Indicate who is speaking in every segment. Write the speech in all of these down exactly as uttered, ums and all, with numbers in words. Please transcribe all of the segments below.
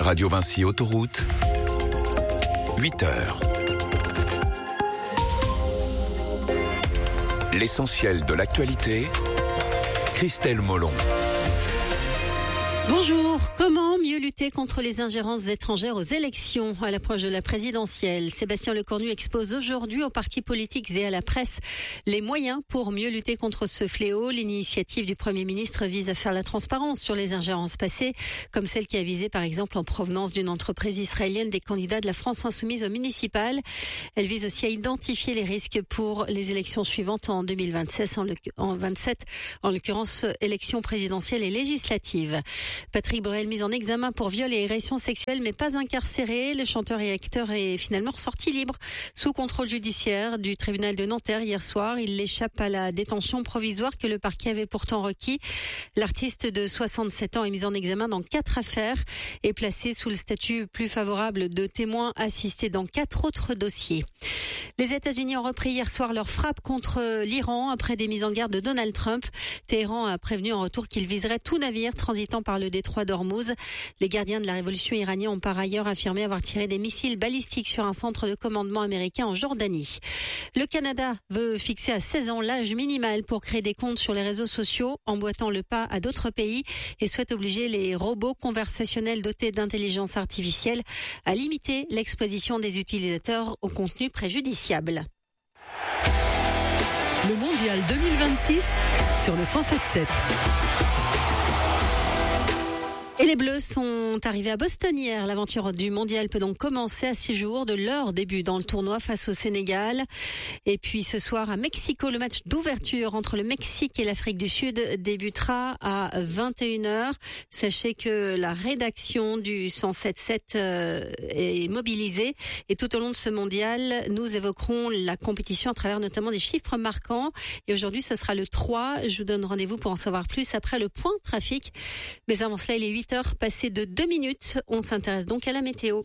Speaker 1: Radio Vinci Autoroute, huit heures. L'essentiel de l'actualité, Christelle Molon.
Speaker 2: Bonjour. Comment mieux lutter contre les ingérences étrangères aux élections à l'approche de la présidentielle? Sébastien Lecornu expose aujourd'hui aux partis politiques et à la presse les moyens pour mieux lutter contre ce fléau. L'initiative du Premier ministre vise à faire la transparence sur les ingérences passées, comme celle qui a visé par exemple en provenance d'une entreprise israélienne des candidats de la France insoumise aux municipales. Elle vise aussi à identifier les risques pour les élections suivantes en deux mille vingt-seize, en, le, en vingt-sept, en l'occurrence élections présidentielles et législatives. Patrick Borel mis en examen pour viol et agression sexuelle mais pas incarcéré. Le chanteur et acteur est finalement ressorti libre sous contrôle judiciaire du tribunal de Nanterre hier soir. Il échappe à la détention provisoire que le parquet avait pourtant requis. L'artiste de soixante-sept ans est mis en examen dans quatre affaires et placé sous le statut plus favorable de témoin assisté dans quatre autres dossiers. Les États-Unis ont repris hier soir leur frappe contre l'Iran après des mises en garde de Donald Trump. Téhéran a prévenu en retour qu'il viserait tout navire transitant par le détroit d'Ormuz. Les gardiens de la révolution iranienne ont par ailleurs affirmé avoir tiré des missiles balistiques sur un centre de commandement américain en Jordanie. Le Canada veut fixer à seize ans l'âge minimal pour créer des comptes sur les réseaux sociaux, emboîtant le pas à d'autres pays, et souhaite obliger les robots conversationnels dotés d'intelligence artificielle à limiter l'exposition des utilisateurs au contenu préjudiciable.
Speaker 3: Le Mondial deux mille vingt-six sur le cent sept sept.
Speaker 2: Et les Bleus sont arrivés à Boston hier. L'aventure du mondial peut donc commencer à six jours de leur début dans le tournoi face au Sénégal. Et puis ce soir à Mexico, le match d'ouverture entre le Mexique et l'Afrique du Sud débutera à vingt et une heures. Sachez que la rédaction du cent sept sept est mobilisée. Et tout au long de ce mondial, nous évoquerons la compétition à travers notamment des chiffres marquants. Et aujourd'hui, ce sera le trois. Je vous donne rendez-vous pour en savoir plus après le point trafic. Mais avant cela, il est huit heures passées de deux minutes. On s'intéresse donc à la météo.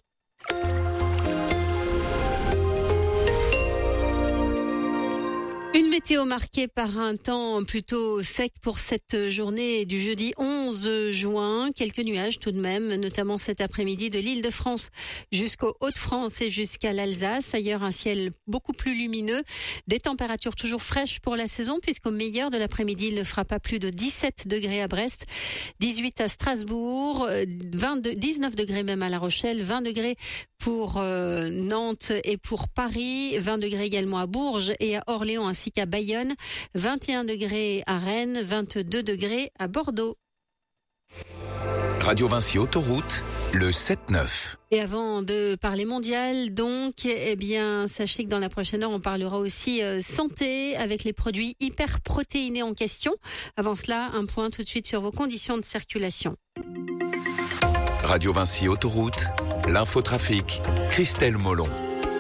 Speaker 2: Une météo marquée par un temps plutôt sec pour cette journée du jeudi onze juin. Quelques nuages tout de même, notamment cet après-midi de l'Île-de-France jusqu'aux Hauts-de-France et jusqu'à l'Alsace. Ailleurs, un ciel beaucoup plus lumineux. Des températures toujours fraîches pour la saison puisqu'au meilleur de l'après-midi, il ne fera pas plus de dix-sept degrés à Brest, dix-huit à Strasbourg, vingt-deux, dix-neuf degrés même à La Rochelle, vingt degrés pour euh, Nantes et pour Paris, vingt degrés également à Bourges et à Orléans ainsi qu'à Bayonne, vingt et un degrés à Rennes, vingt-deux degrés à Bordeaux.
Speaker 1: Radio Vinci Autoroute, le sept neuf.
Speaker 2: Et avant de parler mondial, donc, eh bien, sachez que dans la prochaine heure, on parlera aussi euh, santé avec les produits hyper protéinés en question. Avant cela, un point tout de suite sur vos conditions de circulation.
Speaker 1: Radio Vinci Autoroute, l'infotrafic, Christelle Molon.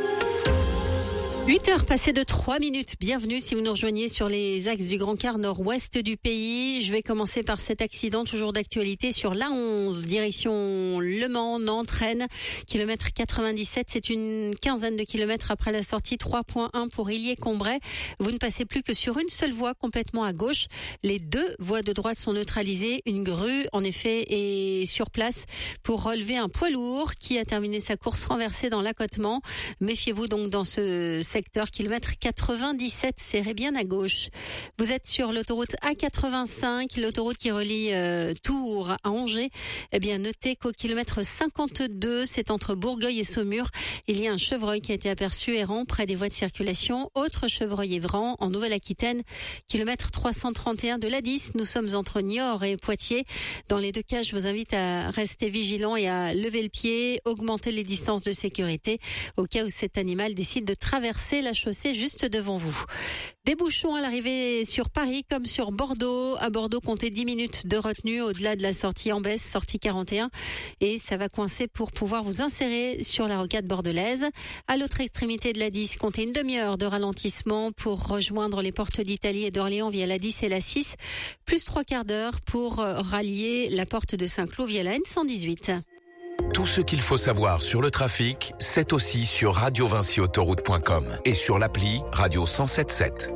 Speaker 2: huit heures passées de trois minutes. Bienvenue si vous nous rejoignez sur les axes du Grand Quart nord-ouest du pays. Je vais commencer par cet accident toujours d'actualité sur l'A onze, direction Le Mans, Nantes, Rennes, kilomètre quatre-vingt-dix-sept. C'est une quinzaine de kilomètres après la sortie trois point un pour Illiers-Combray. Vous ne passez plus que sur une seule voie complètement à gauche. Les deux voies de droite sont neutralisées. Une grue, en effet, est sur place pour relever un poids lourd qui a terminé sa course renversée dans l'accotement. Méfiez-vous donc dans ce secteur, kilomètre quatre-vingt-dix-sept, serré bien à gauche. Vous êtes sur l'autoroute A quatre-vingt-cinq, l'autoroute qui relie euh, Tours à Angers. Eh bien, notez qu'au kilomètre cinquante-deux, c'est entre Bourgueil et Saumur, il y a un chevreuil qui a été aperçu errant près des voies de circulation. Autre chevreuil errant en Nouvelle-Aquitaine, kilomètre trois cent trente et un de l'A dix. Nous sommes entre Niort et Poitiers. Dans les deux cas, je vous invite à rester vigilant et à lever le pied, augmenter les distances de sécurité au cas où cet animal décide de traverser la chaussée juste devant vous. Des bouchons à l'arrivée sur Paris comme sur Bordeaux. À Bordeaux, comptez dix minutes de retenue au-delà de la sortie en baisse, sortie quarante et un. Et ça va coincer pour pouvoir vous insérer sur la rocade bordelaise. À l'autre extrémité de l'A dix, comptez une demi-heure de ralentissement pour rejoindre les portes d'Italie et d'Orléans via l'A dix et l'A six. Plus trois quarts d'heure pour rallier la porte de Saint-Cloud via la N cent dix-huit.
Speaker 1: Tout ce qu'il faut savoir sur le trafic, c'est aussi sur radio vinci autoroute point com et sur l'appli Radio cent sept sept.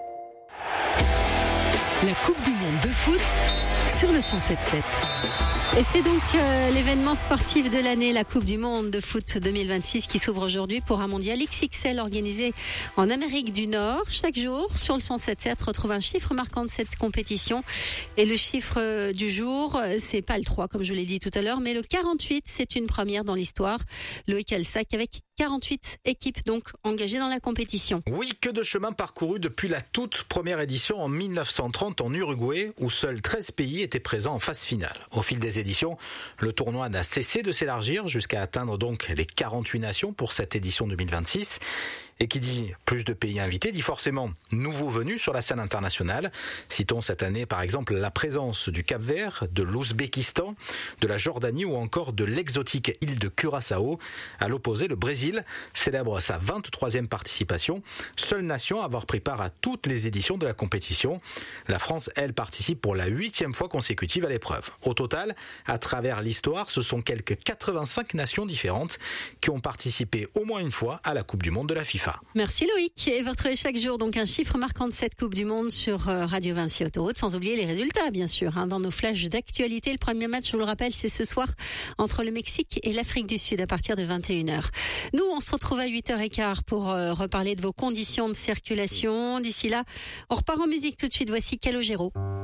Speaker 3: La Coupe du Monde de foot sur le cent sept sept.
Speaker 2: Et c'est donc euh, l'événement sportif de l'année, la Coupe du Monde de foot deux mille vingt-six qui s'ouvre aujourd'hui pour un mondial X X L organisé en Amérique du Nord. Chaque jour, sur le cent sept sept, retrouve un chiffre marquant de cette compétition. Et le chiffre du jour, c'est pas le trois comme je l'ai dit tout à l'heure, mais le quarante-huit, c'est une première dans l'histoire. Loïc Alsac avec quarante-huit équipes donc engagées dans la compétition.
Speaker 4: Oui, que de chemin parcouru depuis la toute première édition en mille neuf cent trente en Uruguay, où seuls treize pays étaient présents en phase finale. Au fil des éditions, le tournoi n'a cessé de s'élargir jusqu'à atteindre donc les quarante-huit nations pour cette édition deux mille vingt-six. Et qui dit plus de pays invités, dit forcément nouveaux venus sur la scène internationale. Citons cette année par exemple la présence du Cap-Vert, de l'Ouzbékistan, de la Jordanie ou encore de l'exotique île de Curaçao. À l'opposé, le Brésil célèbre sa vingt-troisième participation, seule nation à avoir pris part à toutes les éditions de la compétition. La France, elle, participe pour la huitième fois consécutive à l'épreuve. Au total, à travers l'histoire, ce sont quelques quatre-vingt-cinq nations différentes qui ont participé au moins une fois à la Coupe du Monde de la FIFA.
Speaker 2: Merci Loïc. Et vous retrouvez chaque jour donc un chiffre marquant de cette Coupe du Monde sur Radio Vinci Autoroute, sans oublier les résultats bien sûr, hein, dans nos flashs d'actualité. Le premier match, je vous le rappelle, c'est ce soir entre le Mexique et l'Afrique du Sud à partir de vingt et une heures. Nous, on se retrouve à huit heures quinze pour euh, reparler de vos conditions de circulation. D'ici là, on repart en musique tout de suite. Voici Calogero.